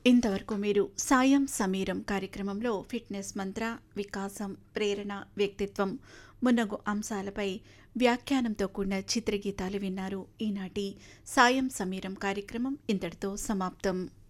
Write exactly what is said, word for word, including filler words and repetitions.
ఇంతవరకు మీరు సాయం సమీరం కార్యక్రమంలో ఫిట్నెస్ మంత్ర, వికాసం, ప్రేరణ, వ్యక్తిత్వం మున్నగు అంశాలపై వ్యాఖ్యానంతో కూడిన చిత్రగీతాలు విన్నారు. ఈనాటి సాయం సమీరం కార్యక్రమం ఇంతటితో సమాప్తం.